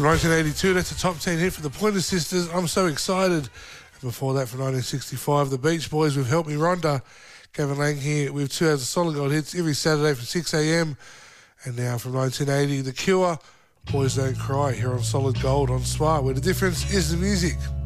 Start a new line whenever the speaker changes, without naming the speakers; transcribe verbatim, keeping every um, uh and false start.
From nineteen eighty-two, that's a top ten hit for the Pointer Sisters, I'm So Excited. And before that, from nineteen sixty-five, the Beach Boys with Help Me Rhonda. Gavin Lang here with two hours of solid gold hits every Saturday from six a.m. And now from nineteen eighty, The Cure, Boys Don't Cry, here on Solid Gold on Smart, where the difference is the music.